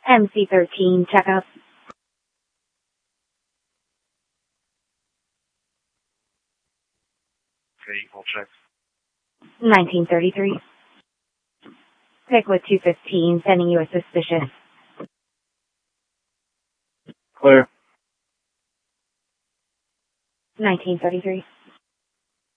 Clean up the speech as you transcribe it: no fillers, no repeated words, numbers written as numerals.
MC13, checkup. Okay, equal check. 1933. Pickwood 215, sending you a suspicious. Clear. 1933.